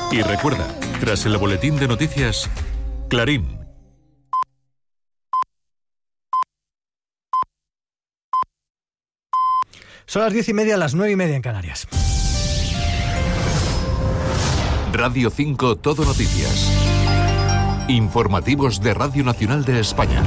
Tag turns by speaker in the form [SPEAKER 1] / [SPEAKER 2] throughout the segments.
[SPEAKER 1] Y recuerda, tras el boletín de noticias, Clarín.
[SPEAKER 2] Son las 10:30, las 9:30 en Canarias.
[SPEAKER 1] Radio 5 Todo Noticias. Informativos de Radio Nacional de España.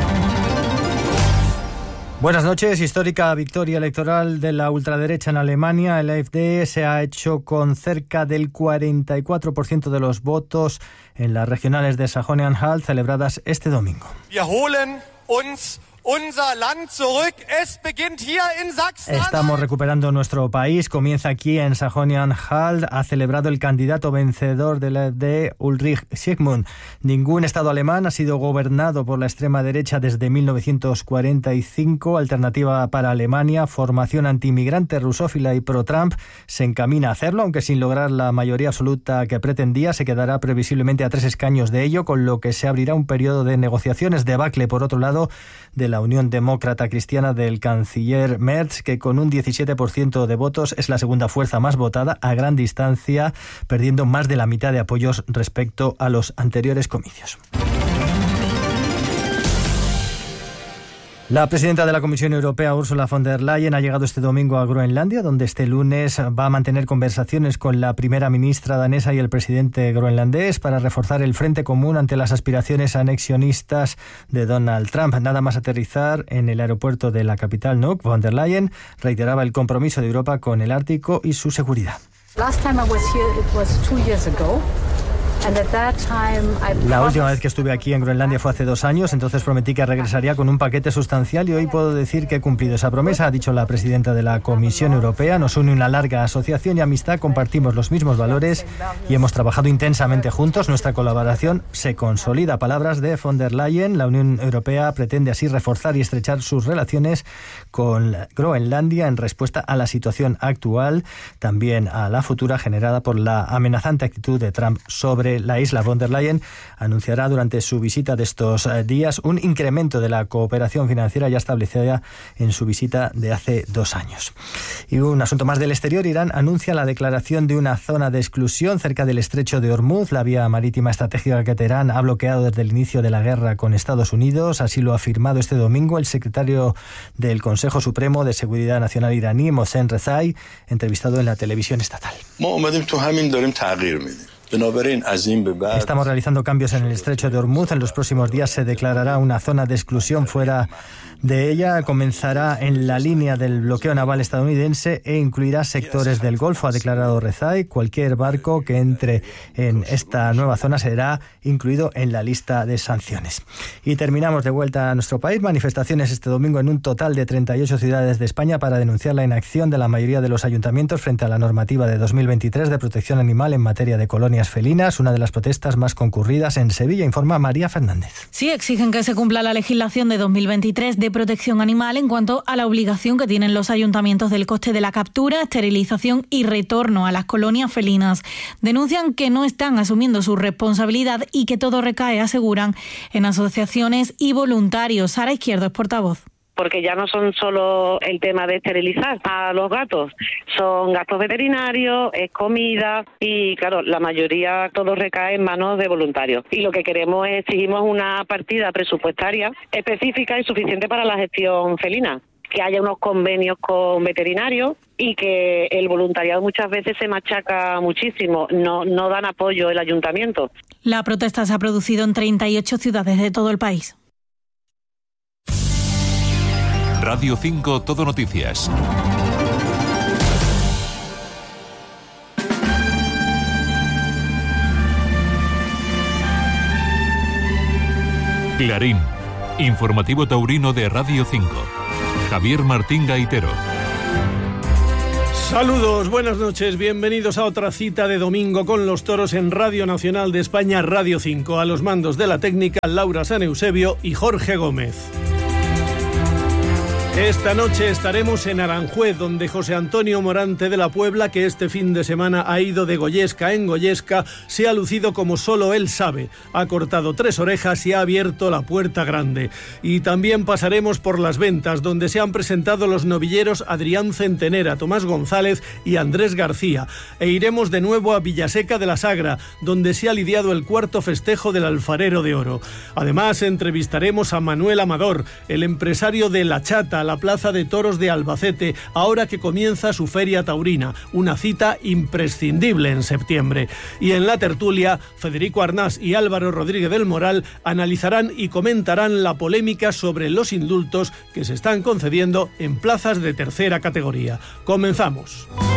[SPEAKER 2] Buenas noches. Histórica victoria electoral de la ultraderecha en Alemania. El AfD se ha hecho con cerca del 44% de los votos en las regionales de Sajonia-Anhalt celebradas este domingo.
[SPEAKER 3] Wir holen uns unser Land zurück. Es beginnt hier in Sachsen.
[SPEAKER 2] Estamos recuperando nuestro país. Comienza aquí en Sajonia-Anhalt. Ha celebrado el candidato vencedor del AfD, Ulrich Zygmunt. Ningún estado alemán ha sido gobernado por la extrema derecha desde 1945. Alternativa para Alemania, formación antimigrante, rusófila y pro-Trump, se encamina a hacerlo, aunque sin lograr la mayoría absoluta que pretendía. Se quedará previsiblemente a 3 escaños de ello, con lo que se abrirá un periodo de negociaciones. Debacle, por otro lado, de la Unión Demócrata Cristiana del canciller Merz, que con un 17% de votos es la segunda fuerza más votada a gran distancia, perdiendo más de la mitad de apoyos respecto a los anteriores comicios. La presidenta de la Comisión Europea, Ursula von der Leyen, ha llegado este domingo a Groenlandia, donde este lunes va a mantener conversaciones con la primera ministra danesa y el presidente groenlandés para reforzar el frente común ante las aspiraciones anexionistas de Donald Trump. Nada más aterrizar en el aeropuerto de la capital, Nuuk, von der Leyen reiteraba el compromiso de Europa con el Ártico y su seguridad. La última vez que estuve aquí en Groenlandia fue hace 2 años, entonces prometí que regresaría con un paquete sustancial y hoy puedo decir que he cumplido esa promesa, ha dicho la presidenta de la Comisión Europea. Nos une una larga asociación y amistad, compartimos los mismos valores y hemos trabajado intensamente juntos. Nuestra colaboración se consolida. Palabras de von der Leyen. La Unión Europea pretende así reforzar y estrechar sus relaciones con Groenlandia en respuesta a la situación actual, también a la futura generada por la amenazante actitud de Trump sobre la isla. Von der Leyen anunciará durante su visita de estos días un incremento de la cooperación financiera ya establecida en su visita de hace 2 años. Y un asunto más del exterior. Irán anuncia la declaración de una zona de exclusión cerca del estrecho de Hormuz, la vía marítima estratégica que Teherán ha bloqueado desde el inicio de la guerra con Estados Unidos. Así lo ha afirmado este domingo el secretario del Consejo Supremo de Seguridad Nacional iraní, Mohsen Rezai, entrevistado en la televisión estatal. Estamos realizando cambios en el estrecho de Hormuz. En los próximos días se declarará una zona de exclusión. Fuera de ella comenzará en la línea del bloqueo naval estadounidense e incluirá sectores del Golfo, ha declarado Rezai. Cualquier barco que entre en esta nueva zona será incluido en la lista de sanciones. Y terminamos de vuelta a nuestro país. Manifestaciones este domingo en un total de 38 ciudades de España para denunciar la inacción de la mayoría de los ayuntamientos frente a la normativa de 2023 de protección animal en materia de colonias felinas. Una de las protestas más concurridas en Sevilla, informa María Fernández.
[SPEAKER 4] Sí, exigen que se cumpla la legislación de 2023 de protección animal en cuanto a la obligación que tienen los ayuntamientos del coste de la captura, esterilización y retorno a las colonias felinas. Denuncian que no están asumiendo su responsabilidad y que todo recae, aseguran, en asociaciones y voluntarios. Sara Izquierdo es portavoz.
[SPEAKER 5] Porque ya no son solo el tema de esterilizar a los gatos, son gastos veterinarios, es comida y claro, la mayoría todo recae en manos de voluntarios. Y lo que queremos es, exigimos una partida presupuestaria específica y suficiente para la gestión felina, que haya unos convenios con veterinarios y que el voluntariado muchas veces se machaca muchísimo, no dan apoyo el ayuntamiento.
[SPEAKER 4] La protesta se ha producido en 38 ciudades de todo el país.
[SPEAKER 1] Radio 5 Todo Noticias. Clarín, informativo taurino de Radio 5. Javier Martín Gaitero.
[SPEAKER 6] Saludos, buenas noches, bienvenidos a otra cita de domingo con los toros en Radio Nacional de España, Radio 5. A los mandos de la técnica, Laura San Eusebio y Jorge Gómez. Esta noche estaremos en Aranjuez, donde José Antonio Morante de la Puebla, que este fin de semana ha ido de Goyesca en Goyesca, se ha lucido como solo él sabe. Ha cortado 3 orejas y ha abierto la puerta grande. Y también pasaremos por Las Ventas, donde se han presentado los novilleros Adrián Centenera, Tomás González y Andrés García. E iremos de nuevo a Villaseca de la Sagra, donde se ha lidiado el 4º festejo del Alfarero de Oro. Además, entrevistaremos a Manuel Amador, el empresario de La Chata, la Plaza de Toros de Albacete, ahora que comienza su feria taurina, una cita imprescindible en septiembre. Y en la tertulia, Federico Arnás y Álvaro Rodríguez del Moral analizarán y comentarán la polémica sobre los indultos que se están concediendo en plazas de tercera categoría. Comenzamos.